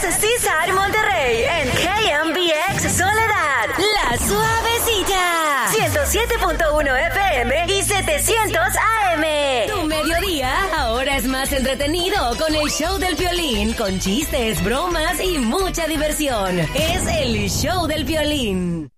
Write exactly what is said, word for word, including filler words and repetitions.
Cesar Monterrey en K M B X Soledad. La Suavecita. ciento siete punto uno F M y setecientos A M. Tu mediodía ahora es más entretenido con el show del Piolín, con chistes, bromas y mucha diversión. Es el show del Piolín.